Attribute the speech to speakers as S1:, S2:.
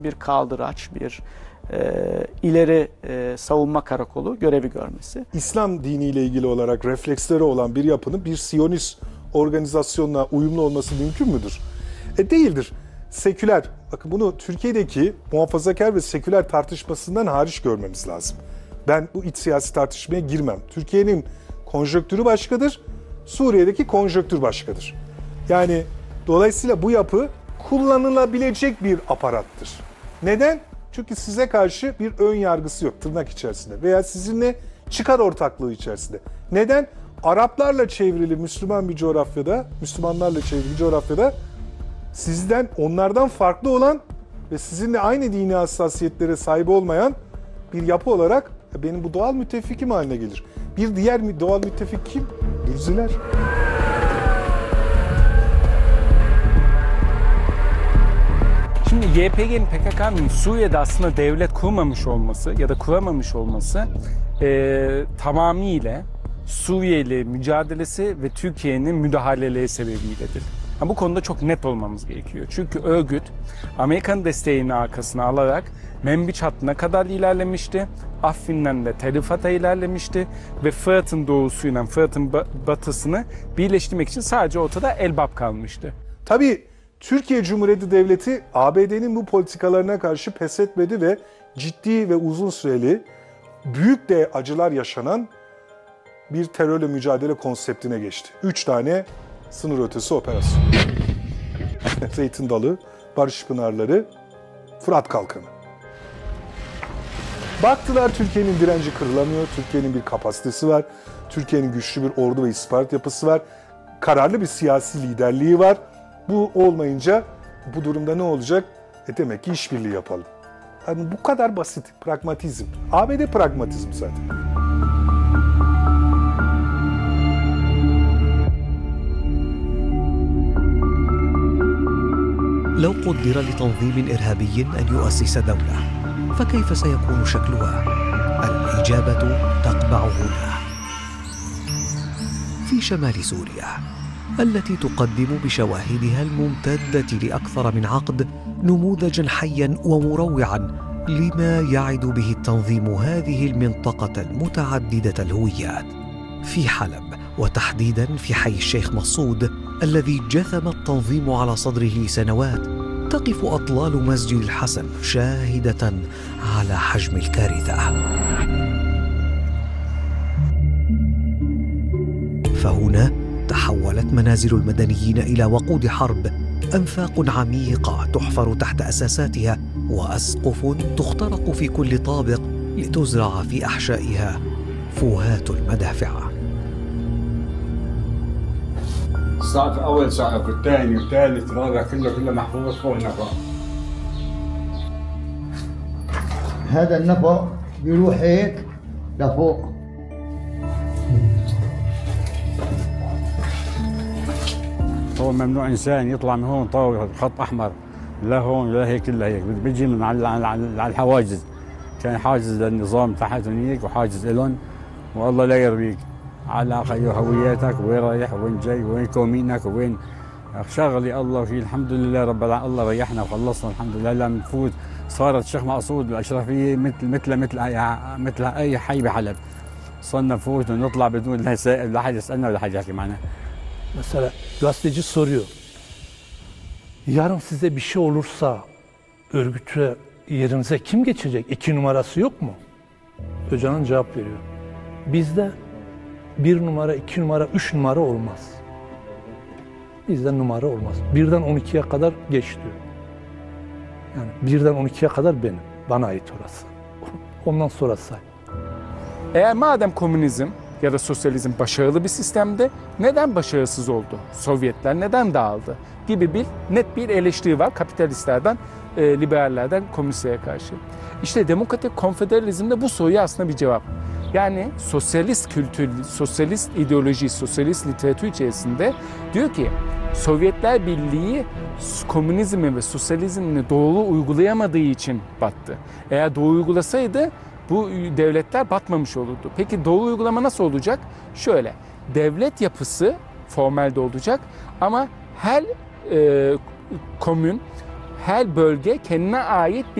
S1: bir kaldıraç, bir ileri savunma karakolu görevi görmesi.
S2: İslam diniyle ilgili olarak refleksleri olan bir yapının bir Siyonist organizasyonla uyumlu olması mümkün müdür? Değildir. Seküler, bakın bunu Türkiye'deki muhafazakar ve seküler tartışmasından hariç görmemiz lazım. Ben bu iç siyasi tartışmaya girmem. Türkiye'nin konjonktürü başkadır, Suriye'deki konjonktür başkadır. Yani dolayısıyla bu yapı kullanılabilecek bir aparattır. Neden? Çünkü size karşı bir ön yargısı yok tırnak içerisinde veya sizinle çıkar ortaklığı içerisinde. Neden? Araplarla çevrili Müslüman bir coğrafyada, Müslümanlarla çevrili bir coğrafyada sizden, onlardan farklı olan ve sizinle aynı dini hassasiyetlere sahip olmayan bir yapı olarak benim bu doğal müttefikim haline gelir. Bir diğer doğal müttefik kim? Gürziler.
S3: Şimdi YPG'nin, PKK'nın Suriye'de aslında devlet kurmamış olması ya da kuramamış olması tamamıyla Suriyeli mücadelesi ve Türkiye'nin müdahaleleri sebebiyledir. Bu konuda çok net olmamız gerekiyor. Çünkü örgüt Amerikan desteğini arkasına alarak Menbiç hattına kadar ilerlemişti. Afrin'den de Tel Rifat'a ilerlemişti ve Fırat'ın doğusuyla Fırat'ın batısını birleştirmek için sadece ortada Elbap kalmıştı.
S2: Tabii Türkiye Cumhuriyeti Devleti ABD'nin bu politikalarına karşı pes etmedi ve ciddi ve uzun süreli büyük de acılar yaşanan bir terörle mücadele konseptine geçti. 3 tane sınır ötesi operasyon. Zeytin Dalı, Barış Pınarları, Fırat Kalkanı. Baktılar Türkiye'nin direnci kırılamıyor, Türkiye'nin bir kapasitesi var, Türkiye'nin güçlü bir ordu ve istihbarat yapısı var, kararlı bir siyasi liderliği var. Bu olmayınca bu durumda ne olacak? Demek ki işbirliği yapalım. Yani bu kadar basit, pragmatizm. ABD pragmatizm zaten.
S4: لو قدر لتنظيم إرهابي أن يؤسس دولة فكيف سيكون شكلها؟ الإجابة تقبع هنا في شمال سوريا التي تقدم بشواهدها الممتدة لأكثر من عقد نموذجا حيا ومروعا لما يعد به التنظيم هذه المنطقة المتعددة الهويات. في حلب وتحديدا في حي الشيخ مصعود الذي جثم التنظيم على صدره سنوات تقف أطلال مسجد الحسن شاهدة على حجم الكارثة. فهنا تحولت منازل المدنيين إلى وقود حرب، أنفاق عميقة تحفر تحت أساساتها وأسقف تخترق في كل طابق لتزرع في أحشائها فوهات المدافع.
S5: سقف أول، سقف الثاني والثالث الرابع كله محفوظ فوق النفق.
S6: هذا النفق بيروح هيك لفوق.
S5: هو ممنوع إنسان يطلع من هون طاوله خط أحمر، لا هون لا هيك إلا هيك، بيجي من على الحواجز. كان حاجز للنظام تحت هنيك وحاجز إلهم، والله لا يرضيك على هوياتك، وين رايح وين جاي وين كومينك وين شغلي الله فيه. الحمد لله رب العالمين، الله ريحنا وخلصنا الحمد لله. لما نفوت صارت الشيخ مقصود الأشرفية مثل أي حي بحلب. صرنا نفوت ونطلع بدون لا سائل، لا حد يسألنا ولا حد يحكي معنا.
S7: Mesela gazeteci soruyor. Yarın size bir şey olursa örgütü yerinize kim geçecek? 2 numarası yok mu? Öcalan cevap veriyor. Bizde 1 numara, 2 numara, 3 numara olmaz. Bizde numara olmaz. 1'den 12'ye kadar geç diyor. Yani 1'den 12'ye kadar benim. Bana ait orası. Ondan sonra say.
S3: Eğer madem komünizm ya da sosyalizm başarılı bir sistemde neden başarısız oldu? Sovyetler neden dağıldı? Gibi net bir eleştiri var kapitalistlerden, liberallerden komünistlere karşı. İşte demokratik konfederalizmde bu soruya aslında bir cevap. Yani sosyalist kültür, sosyalist ideoloji, sosyalist literatür içerisinde diyor ki Sovyetler Birliği komünizmi ve sosyalizmini doğru uygulayamadığı için battı. Eğer doğru uygulasaydı bu devletler batmamış olurdu. Peki doğru uygulama nasıl olacak? Şöyle, devlet yapısı formelde olacak ama her komün, her bölge kendine ait bir